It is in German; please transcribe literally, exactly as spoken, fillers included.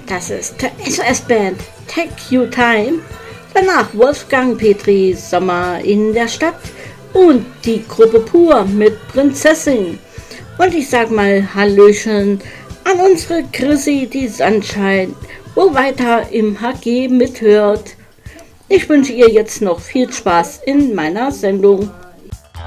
Das ist der S O S-Band Take You Time. Danach Wolfgang Petri, Sommer in der Stadt. Und die Gruppe Pur mit Prinzessin. Und ich sag mal Hallöchen an unsere Chrissy, die Sunshine, wo weiter im H G mithört. Ich wünsche ihr jetzt noch viel Spaß in meiner Sendung.